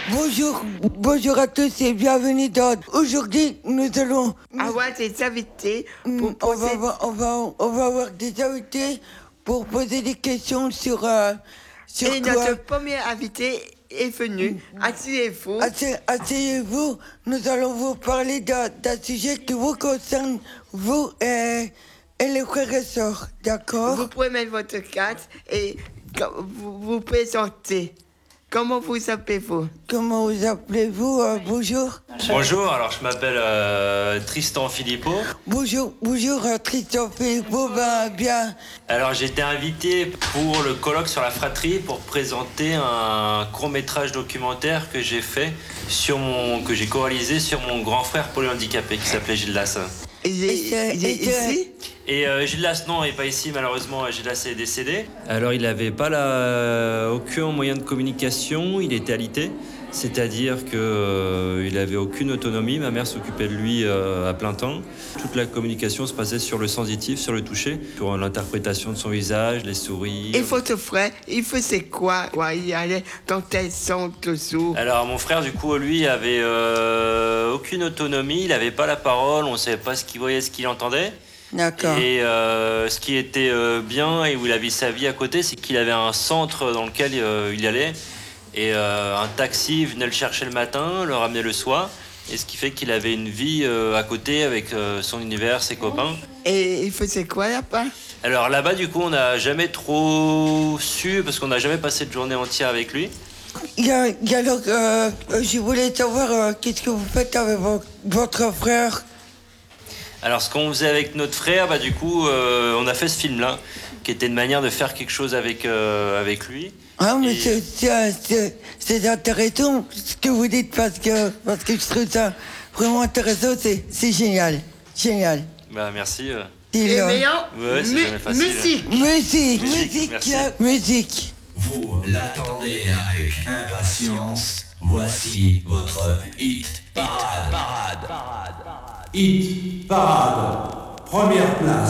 Bonjour, bonjour à tous et bienvenue dans... Aujourd'hui, nous allons... Avoir des invités on, pour va, poser... on va avoir des invités pour poser des questions sur Et quoi. notre premier invité est venu. Asseyez-vous. Asseyez-vous, nous allons vous parler d'un sujet qui vous concerne, vous et les frères et sœurs, d'accord? Vous pouvez mettre votre carte et vous vous présenter. Comment vous appelez-vous? Comment vous appelez-vous? Bonjour. Bonjour, alors je m'appelle Tristan Philippot. Bonjour, Tristan Philippot, bien. Alors j'ai été invité pour le colloque sur la fratrie pour présenter un court-métrage documentaire que j'ai fait que j'ai co-réalisé sur mon grand frère polyhandicapé qui s'appelait Gilles Las. Il est ici? Et Gilles Las, non, il n'est pas ici malheureusement, Gilles Las est décédé. Alors il n'avait pas aucun moyen de communication, il était alité. C'est-à-dire qu'il n'avait aucune autonomie, ma mère s'occupait de lui à plein temps. Toute la communication se passait sur le sensitif, sur le toucher, sur l'interprétation de son visage, les sourires. Et votre frère, il faisait quoi? Il allait dans quel sens toujours? Alors mon frère, du coup, lui, avait aucune autonomie, il n'avait pas la parole, on ne savait pas ce qu'il voyait, ce qu'il entendait. D'accord. Et ce qui était bien et où il avait sa vie à côté, c'est qu'il avait un centre dans lequel il y allait. Et un taxi venait le chercher le matin, le ramenait le soir. Et ce qui fait qu'il avait une vie à côté avec son univers, ses copains. Et il faisait quoi là-bas? Alors là-bas, du coup, on n'a jamais trop su, parce qu'on n'a jamais passé de journée entière avec lui. Alors, je voulais savoir qu'est-ce que vous faites avec votre frère? Alors ce qu'on faisait avec notre frère, du coup, on a fait ce film-là, qui était une manière de faire quelque chose avec lui. Ah, mais c'est intéressant ce que vous dites parce que je trouve ça vraiment intéressant, c'est génial. Génial. Merci. Et meilleur, ouais, c'est jamais facile. Musique. Vous l'attendez avec impatience. Voici votre hit parade. Hit parade. Première place.